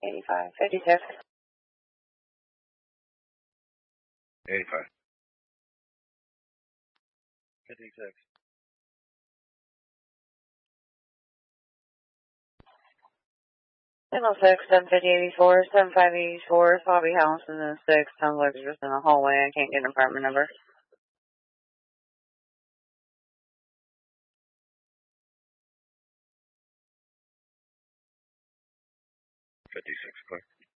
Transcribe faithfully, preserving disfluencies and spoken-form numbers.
eighty-five, fifty-six. eighty-five. fifty-six. seven oh six, seven fifty, eighty-four, seven five eighty-four, Bobby House in the six. Sounds like it's just in the hallway. I can't get an apartment number. fifty-six, clear.